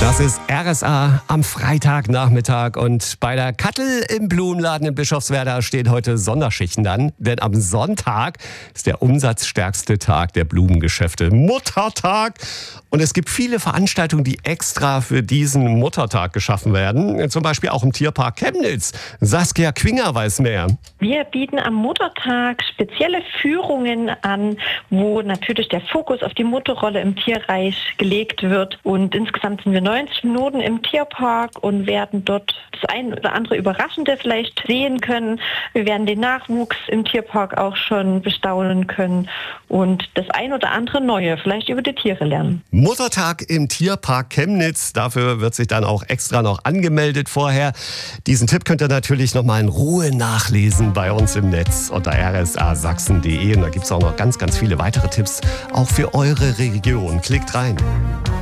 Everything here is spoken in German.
Das ist RSA am Freitagnachmittag und bei der Kattel im Blumenladen in Bischofswerda stehen heute Sonderschichten an, denn am Sonntag ist der umsatzstärkste Tag der Blumengeschäfte, Muttertag. Und es gibt viele Veranstaltungen, die extra für diesen Muttertag geschaffen werden, zum Beispiel auch im Tierpark Chemnitz. Saskia Quinger weiß mehr. Wir bieten am Muttertag spezielle Führungen an, wo natürlich der Fokus auf die Mutterrolle im Tierreich gelegt wird. Und insgesamt sind wir 90 Minuten im Tierpark und werden dort das ein oder andere Überraschende vielleicht sehen können. Wir werden den Nachwuchs im Tierpark auch schon bestaunen können und das ein oder andere Neue vielleicht über die Tiere lernen. Muttertag im Tierpark Chemnitz, dafür wird sich dann auch extra noch angemeldet vorher. Diesen Tipp könnt ihr natürlich nochmal in Ruhe nachlesen bei uns im Netz unter rsasachsen.de. Und da gibt es auch noch ganz, ganz viele weitere Tipps, auch für eure Region. Klickt rein.